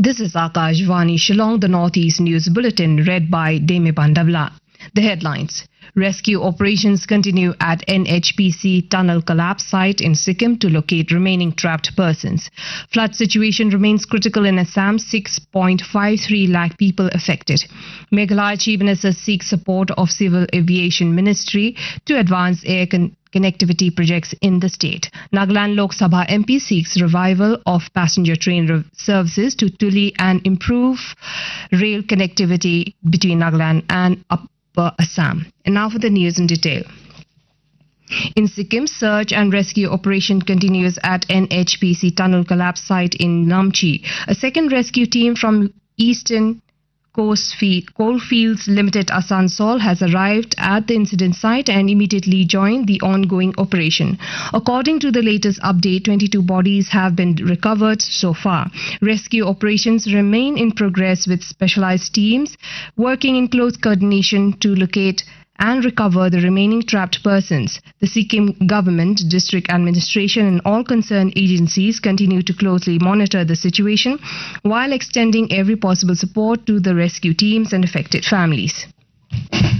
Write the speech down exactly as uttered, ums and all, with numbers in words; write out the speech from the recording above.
This is Akashvani Shillong, the Northeast News Bulletin, read by Deme Bandavla. The headlines. Rescue operations continue at N H P C tunnel collapse site in Sikkim to locate remaining trapped persons. Flood situation remains critical in Assam, six point five three lakh people affected. Meghalaya Chief Minister seeks support of Civil Aviation Ministry to advance air con connectivity projects in the state. Nagaland Lok Sabha M P seeks revival of passenger train services to Tuli and improve rail connectivity between Nagaland and Upper Assam. And now for the news in detail. In Sikkim, search and rescue operation continues at N H P C tunnel collapse site in Namchi. A second rescue team from Eastern Coalfields Limited Asansol has arrived at the incident site and immediately joined the ongoing operation. According to the latest update, twenty-two bodies have been recovered so far. Rescue operations remain in progress with specialized teams working in close coordination to locate and recover the remaining trapped persons. The Sikkim government, district administration and all concerned agencies continue to closely monitor the situation while extending every possible support to the rescue teams and affected families.